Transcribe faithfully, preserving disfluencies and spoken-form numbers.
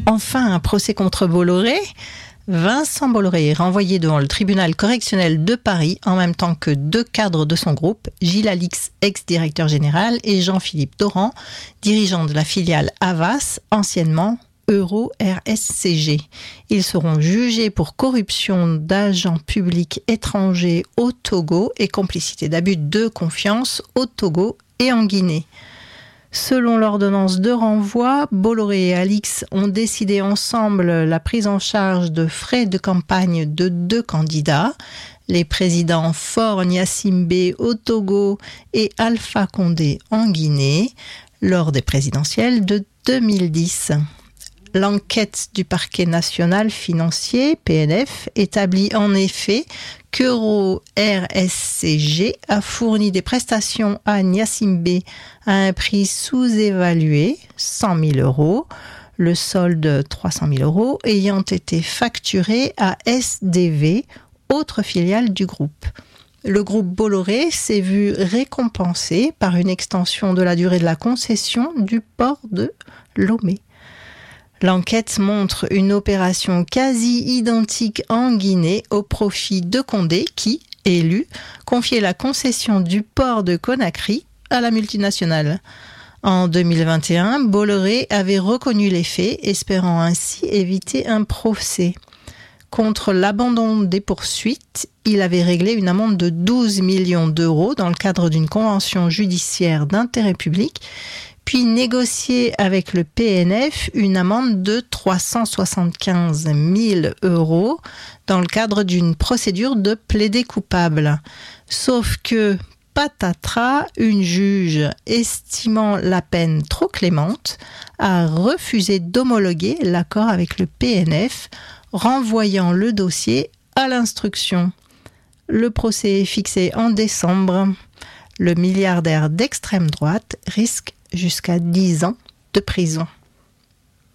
Enfin, un procès contre Bolloré. Vincent Bolloré est renvoyé devant le tribunal correctionnel de Paris en même temps que deux cadres de son groupe, Gilles Alix, ex-directeur général, et Jean-Philippe Doran, dirigeant de la filiale Havas, anciennement Euro R S C G. Ils seront jugés pour corruption d'agents publics étrangers au Togo et complicité d'abus de confiance au Togo et en Guinée. Selon l'ordonnance de renvoi, Bolloré et Alix ont décidé ensemble la prise en charge de frais de campagne de deux candidats, les présidents Faure Gnassingbé au Togo et Alpha Condé en Guinée, lors des présidentielles de deux mille dix. L'enquête du parquet national financier, P N F, établit en effet qu'Euro R S C G a fourni des prestations à Gnassingbé à un prix sous-évalué, cent mille euros, le solde trois cent mille euros, ayant été facturé à S D V, autre filiale du groupe. Le groupe Bolloré s'est vu récompensé par une extension de la durée de la concession du port de Lomé. L'enquête montre une opération quasi identique en Guinée au profit de Condé qui, élu, confiait la concession du port de Conakry à la multinationale. En deux mille vingt et un, Bolloré avait reconnu les faits, espérant ainsi éviter un procès. Contre l'abandon des poursuites, il avait réglé une amende de douze millions d'euros dans le cadre d'une convention judiciaire d'intérêt public, puis négocié avec le P N F une amende de trois cent soixante-quinze mille euros dans le cadre d'une procédure de plaidé coupable. Sauf que, patatras, une juge estimant la peine trop clémente a refusé d'homologuer l'accord avec le P N F, renvoyant le dossier à l'instruction. Le procès est fixé en décembre. Le milliardaire d'extrême droite risque jusqu'à dix ans de prison.